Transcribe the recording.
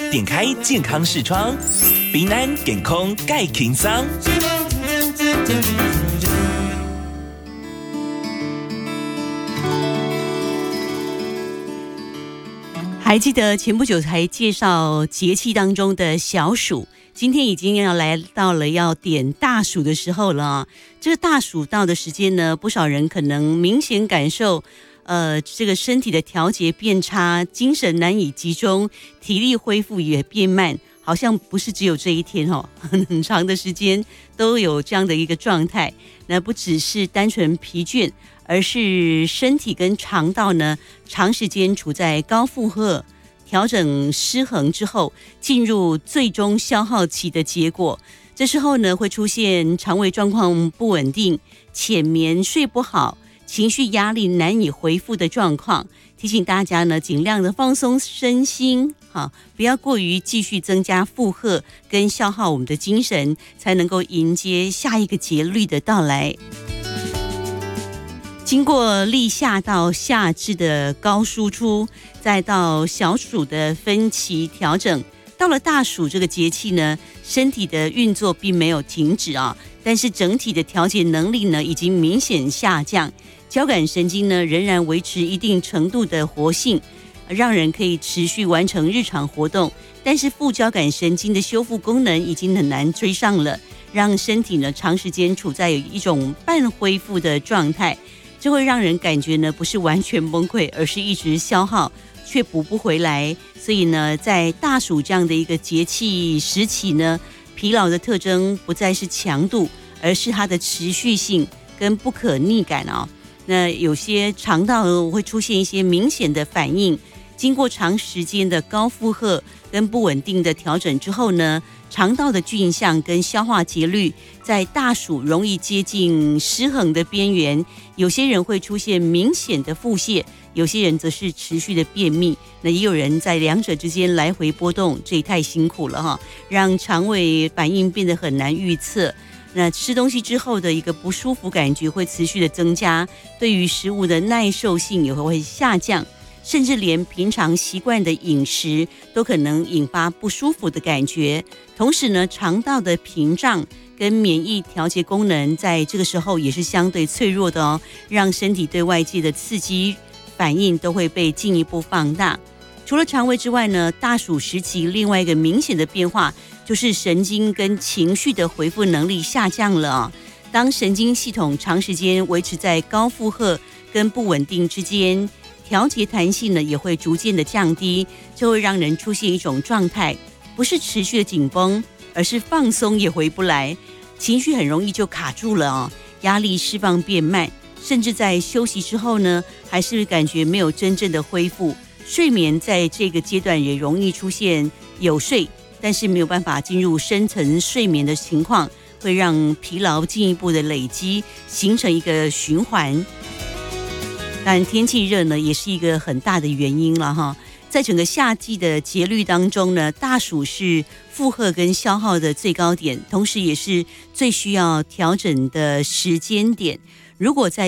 点开健康视窗，平安健康介轻松。 还记得前不久才介绍节气当中的小暑，今天已经要来到了要点大暑的时候了啊。这个大暑到的时间呢，不少人可能明显感受这个身体的调节变差，精神难以集中，体力恢复也变慢，好像不是只有这一天哦，很长的时间都有这样的一个状态。那不只是单纯疲倦，而是身体跟肠道呢长时间处在高负荷、调整失衡之后，进入最终消耗期的结果。这时候呢，会出现肠胃状况不稳定、浅眠睡不好、情绪压力难以恢复的状况。提醒大家呢，尽量的放松身心，不要过于继续增加负荷跟消耗我们的精神，才能够迎接下一个节律的到来。经过立夏到夏至的高输出，再到小暑的分期调整，到了大暑这个节气呢，身体的运作并没有停止啊，但是整体的调节能力呢已经明显下降，交感神经呢仍然维持一定程度的活性，让人可以持续完成日常活动，但是副交感神经的修复功能已经很难追上了，让身体呢长时间处在一种半恢复的状态。这会让人感觉呢不是完全崩溃，而是一直消耗却补不回来。所以呢，在大暑这样的一个节气时期呢，疲劳的特征不再是强度，而是它的持续性跟不可逆感啊。那有些肠道会出现一些明显的反应，经过长时间的高负荷跟不稳定的调整之后呢，肠道的菌相跟消化节律在大暑容易接近失衡的边缘，有些人会出现明显的腹泻，有些人则是持续的便秘，那也有人在两者之间来回波动，这也太辛苦了哈，让肠胃反应变得很难预测。那吃东西之后的一个不舒服感觉会持续的增加，对于食物的耐受性也会下降，甚至连平常习惯的饮食都可能引发不舒服的感觉。同时呢，肠道的屏障跟免疫调节功能在这个时候也是相对脆弱的哦，让身体对外界的刺激反应都会被进一步放大。除了肠胃之外呢，大暑时期另外一个明显的变化就是神经跟情绪的回复能力下降了啊。当神经系统长时间维持在高负荷跟不稳定之间，调节弹性呢也会逐渐的降低，就会让人出现一种状态，不是持续的紧绷，而是放松也回不来，情绪很容易就卡住了啊，压力释放变慢，甚至在休息之后呢，还是感觉没有真正的恢复。睡眠在这个阶段也容易出现有睡，但是没有办法进入深层睡眠的情况，会让疲劳进一步的累积，形成一个循环。当然天气热呢也是一个很大的原因了哈。在整个夏季的节律当中呢，大暑是负荷跟消耗的最高点，同时也是最需要调整的时间点。如果在